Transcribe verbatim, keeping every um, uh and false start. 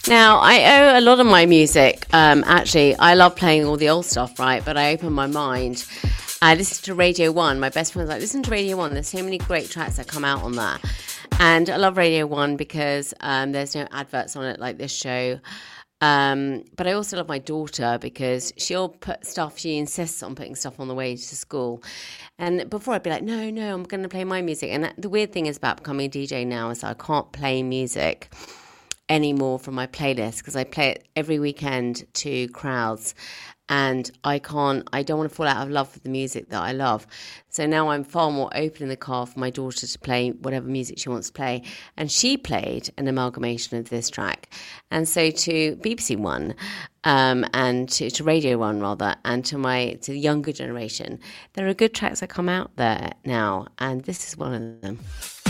Now, I owe a lot of my music. Um, actually, I love playing all the old stuff, right? But I open my mind. I listen to Radio One. My best friend's like, listen to Radio One. There's so many great tracks that come out on that. And I love Radio One because um, there's no adverts on it like this show. Um, but I also love my daughter because she'll put stuff, she insists on putting stuff on the way to school. And before I'd be like, no, no, I'm going to play my music. And the weird thing is about becoming a D J now is I can't play music anymore from my playlist because I play it every weekend to crowds. And I can't, I don't want to fall out of love with the music that I love. So now I'm far more open in the car for my daughter to play whatever music she wants to play. And she played an amalgamation of this track. And so to B B C One, um, and to, to Radio One rather, and to my, to the younger generation, there are good tracks that come out there now. And this is one of them.